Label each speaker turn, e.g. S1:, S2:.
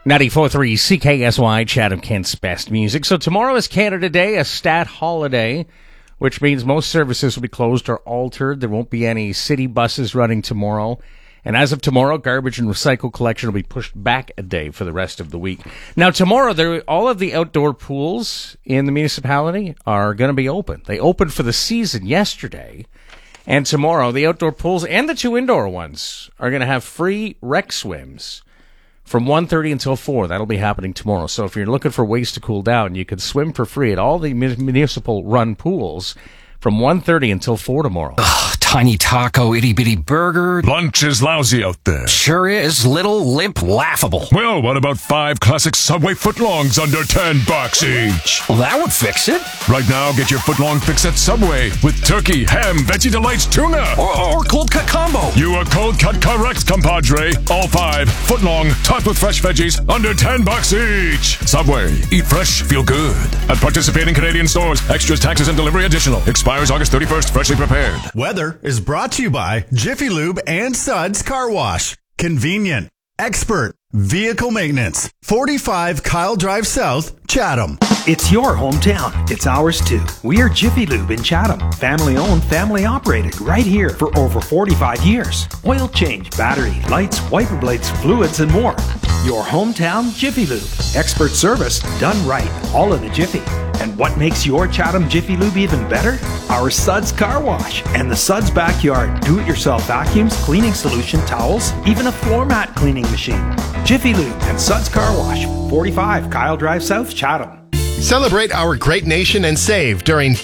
S1: 94.3 CKSY, Chatham, Kent's best music. So tomorrow is Canada Day, a stat holiday, which means most services will be closed or altered. There won't be any city buses running tomorrow. And as of tomorrow, garbage and recycle collection will be pushed back a day for the rest of the week. Now, tomorrow, all of the outdoor pools in the municipality are going to be open. They opened for the season yesterday. And tomorrow, the outdoor pools and the two indoor ones are going to have free rec swims from 1:30 until 4. That'll be happening tomorrow. So if you're looking for ways to cool down, you can swim for free at all the municipal-run pools from 1:30 until 4 tomorrow.
S2: Ugh, tiny taco, itty-bitty burger.
S3: Lunch is lousy out there.
S2: Sure is. Little, limp, laughable.
S3: Well, what about 5 classic Subway footlongs under $10 each?
S2: Well, that would fix it.
S3: Right now, get your footlong fix at Subway with turkey, ham, Veggie Delights, tuna.
S2: Or cold cut combo.
S3: You are cold cut correct, compadre. All 5 footlong, topped with fresh veggies, under $10 each. Subway. Eat fresh, feel good. At participating Canadian stores. Extras, taxes, and delivery additional. Expires August 31st. Freshly prepared.
S4: Weather is brought to you by Jiffy Lube and Suds Car Wash. Convenient. Expert. Vehicle maintenance. 45 Kyle Drive South, Chatham.
S5: It's your hometown. It's ours too. We are Jiffy Lube in Chatham. Family owned, family operated, right here for over 45 years. Oil change, battery, lights, wiper blades, fluids, and more. Your hometown Jiffy Lube. Expert service done right, all in a jiffy. And what makes your Chatham Jiffy Lube even better? Our Suds Car Wash and the Suds Backyard do-it-yourself vacuums, cleaning solution, towels, even a floor mat cleaning machine. Jiffy Lube and Suds Car Wash, 45 Kyle Drive South, Chatham.
S6: Celebrate our great nation and save during